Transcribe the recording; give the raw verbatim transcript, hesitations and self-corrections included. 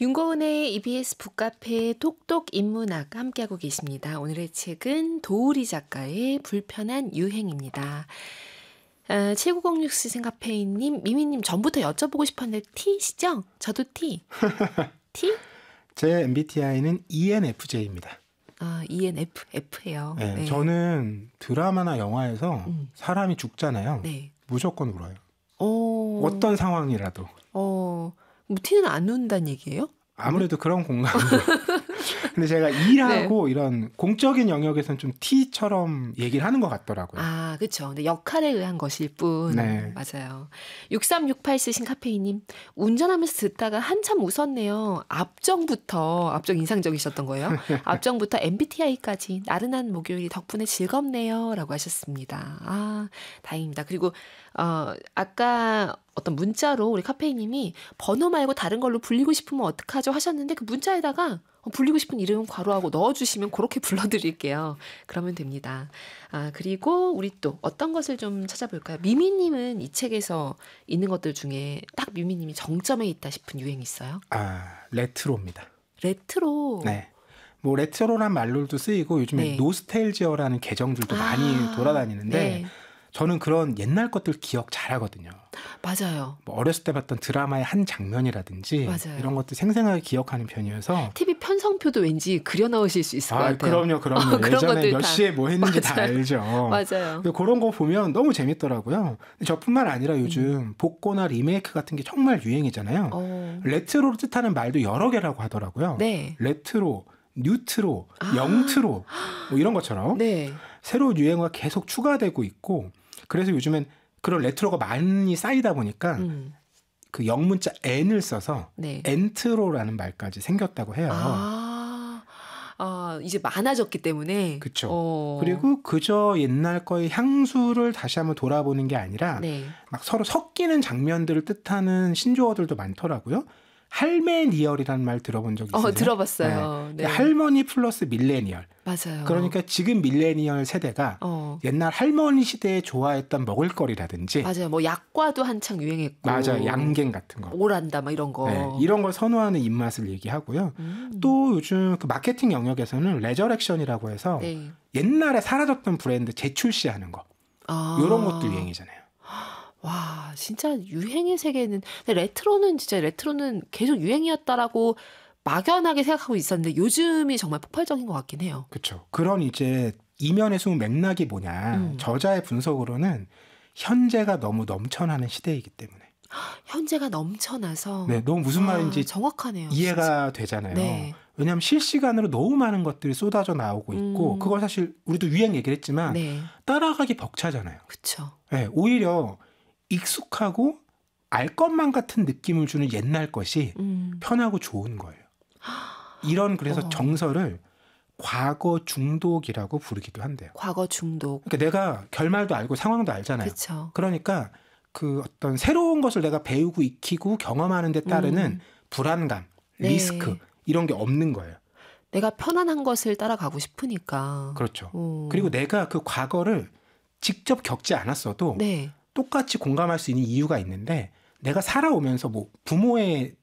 윤고은의 이비에스 북카페 톡톡 인문학 함께하고 계십니다. 오늘의 책은 도우리 작가의 불편한 유행입니다. 아, 칠구공육 씨 생카페인님, 미미님 전부터 여쭤보고 싶었는데 T시죠? 저도 T. T? 제 엠비티아이는 이엔에프제이입니다. 아, 이엔에프, F예요. 네, 네. 저는 드라마나 영화에서 음. 사람이 죽잖아요. 네. 무조건 울어요. 어, 어떤 상황이라도. 어, 뭐 T는 안 운다는 얘기예요? 아무래도 그런 공감도. 근데 제가 일하고 네. 이런 공적인 영역에서는 좀 T처럼 얘기를 하는 것 같더라고요. 아, 그렇죠. 근데 역할에 의한 것일 뿐. 네. 맞아요. 육삼육팔 쓰신 카페이님. 운전하면서 듣다가 한참 웃었네요. 앞정부터, 앞정 인상적이셨던 거예요. 앞정부터 엠비티아이까지 나른한 목요일이 덕분에 즐겁네요. 라고 하셨습니다. 아, 다행입니다. 그리고 어, 아까 어떤 문자로 우리 카페이님이 번호 말고 다른 걸로 불리고 싶으면 어떡하죠 하셨는데 그 문자에다가 불리고 싶은 이름 괄호하고 넣어주시면 그렇게 불러드릴게요. 그러면 됩니다. 아, 그리고 우리 또 어떤 것을 좀 찾아볼까요? 미미님은 이 책에서 있는 것들 중에 딱 미미님이 정점에 있다 싶은 유행이 있어요? 아, 레트로입니다. 레트로? 네. 뭐 레트로란 말로도 쓰이고 요즘에 네. 노스텔지어라는 계정들도 아, 많이 돌아다니는데 네. 저는 그런 옛날 것들 기억 잘하거든요. 맞아요. 뭐 어렸을 때 봤던 드라마의 한 장면이라든지 맞아요. 이런 것들 생생하게 기억하는 편이어서 티비 편성표도 왠지 그려 넣으실 수 있을 아, 것 같아요. 그럼요, 그럼요. 어, 그런 예전에 것들 몇 다. 시에 뭐 했는지 다 맞아요. 알죠. 맞아요. 그런 거 보면 너무 재밌더라고요. 저뿐만 아니라 요즘 음. 복고나 리메이크 같은 게 정말 유행이잖아요. 어. 레트로를 뜻하는 말도 여러 개라고 하더라고요. 네. 레트로, 뉴트로, 아. 영트로 뭐 이런 것처럼 네. 새로운 유행어가 계속 추가되고 있고 그래서 요즘엔 그런 레트로가 많이 쌓이다 보니까 음. 그 영문자 N을 써서 네. 엔트로라는 말까지 생겼다고 해요. 아, 아 이제 많아졌기 때문에. 그렇죠. 어. 그리고 그저 옛날 거의 향수를 다시 한번 돌아보는 게 아니라 네. 막 서로 섞이는 장면들을 뜻하는 신조어들도 많더라고요. 할메니얼이라는 말 들어본 적 있으세요? 어, 들어봤어요. 네. 네. 할머니 플러스 밀레니얼. 맞아요. 그러니까 지금 밀레니얼 세대가 어. 옛날 할머니 시대에 좋아했던 먹을거리라든지 맞아요. 뭐 약과도 한창 유행했고. 맞아요. 양갱 같은 거. 오란다 막 이런 거. 네, 이런 걸 선호하는 입맛을 얘기하고요. 음. 또 요즘 그 마케팅 영역에서는 레저렉션이라고 해서 네. 옛날에 사라졌던 브랜드 재출시하는 거. 아. 이런 것도 유행이잖아요. 와, 진짜 유행의 세계는 근데 레트로는 진짜 레트로는 계속 유행이었다라고 막연하게 생각하고 있었는데 요즘이 정말 폭발적인 것 같긴 해요. 그렇죠. 그런 이제 이면에 숨은 맥락이 뭐냐. 음. 저자의 분석으로는 현재가 너무 넘쳐나는 시대이기 때문에. 현재가 넘쳐나서. 네, 너무 무슨 말인지 아, 정확하네요. 이해가 진짜. 되잖아요. 네. 왜냐하면 실시간으로 너무 많은 것들이 쏟아져 나오고 있고 음. 그걸 사실 우리도 유행 얘기를 했지만 네. 따라가기 벅차잖아요. 그렇죠. 네, 오히려 익숙하고 알 것만 같은 느낌을 주는 옛날 것이 음. 편하고 좋은 거예요. 이런 그래서 어. 정서를 과거 중독이라고 부르기도 한대요. 과거 중독. 그러니까 내가 결말도 알고 상황도 알잖아요. 그렇죠. 그러니까 그 어떤 새로운 것을 내가 배우고 익히고 경험하는 데 따르는 음. 불안감, 네. 리스크 이런 게 없는 거예요. 내가 편안한 것을 따라가고 싶으니까. 그렇죠. 오. 그리고 내가 그 과거를 직접 겪지 않았어도 네. 똑같이 공감할 수 있는 이유가 있는데 내가 살아오면서 뭐 부모의